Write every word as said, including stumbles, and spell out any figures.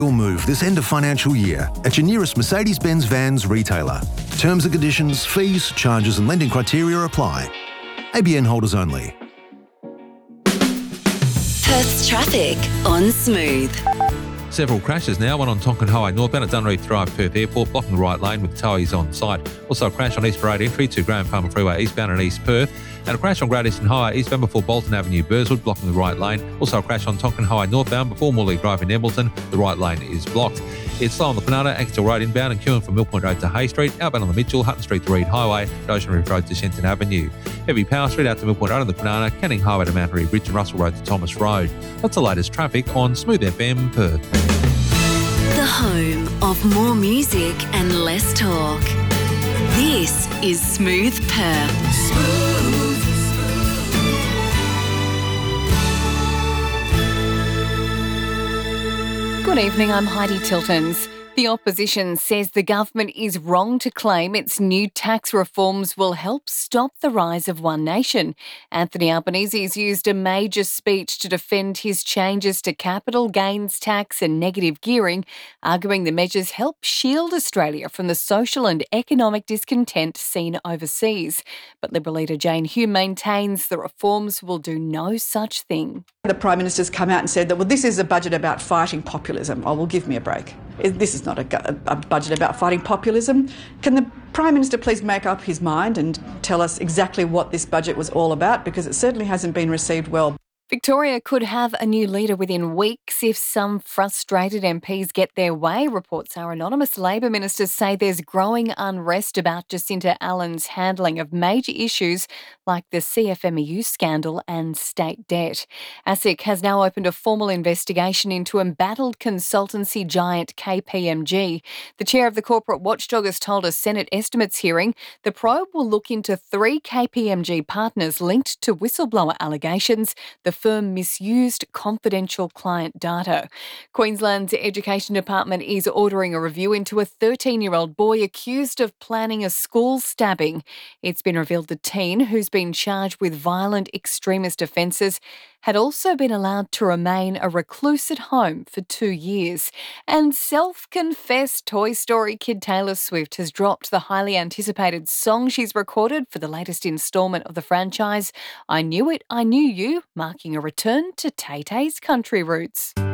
You'll move this end of financial year at your nearest Mercedes-Benz Vans retailer. Terms and conditions, fees, charges and lending criteria apply. A B N holders only. Perth's traffic on Smooth. Several crashes now, one on Tonkin Highway northbound at Dunreath Drive, Perth Airport, blocking the right lane with towies on site. Also a crash on East Parade entry to Graham Farmer Freeway eastbound in East Perth. And a crash on Great Eastern Highway eastbound before Bolton Avenue, Burswood, blocking the right lane. Also a crash on Tonkin Highway northbound before Morley Drive in Embleton. The right lane is blocked. It's slow on the Panada, Axtell Road inbound and queuing from Mill Point Road to Hay Street. Outbound on the Mitchell, Hutton Street to Reed Highway, and Ocean Reef Road to Shenton Avenue. Heavy Power Street out to Mill Point Road on the Panada, Canning Highway to Mount Airy Bridge and Russell Road to Thomas Road. That's the latest traffic on Smooth F M Perth. The home of more music and less talk. This is Smooth Perth. Smooth. Good evening, I'm Heidi Tiltons. The opposition says the government is wrong to claim its new tax reforms will help stop the rise of One Nation. Anthony Albanese has used a major speech to defend his changes to capital gains tax and negative gearing, arguing the measures help shield Australia from the social and economic discontent seen overseas. But Liberal leader Jane Hume maintains the reforms will do no such thing. The Prime Minister's come out and said that, well, this is a budget about fighting populism. Oh, well, give me a break. This is not a, a budget about fighting populism. Can the Prime Minister please make up his mind and tell us exactly what this budget was all about? Because it certainly hasn't been received well. Victoria could have a new leader within weeks if some frustrated M Ps get their way. Reports are anonymous. Labor ministers say there's growing unrest about Jacinta Allen's handling of major issues like the C F M E U scandal and state debt. ASIC has now opened a formal investigation into embattled consultancy giant K P M G. The chair of the corporate watchdog has told a Senate estimates hearing the probe will look into three K P M G partners linked to whistleblower allegations. The firm misused confidential client data. Queensland's Education Department is ordering a review into a thirteen-year-old boy accused of planning a school stabbing. It's been revealed the teen, who's been charged with violent extremist offences, had also been allowed to remain a recluse at home for two years. And self-confessed Toy Story kid Taylor Swift has dropped the highly anticipated song she's recorded for the latest instalment of the franchise, I Knew It, I Knew You, marking a return to Tay-Tay's country roots.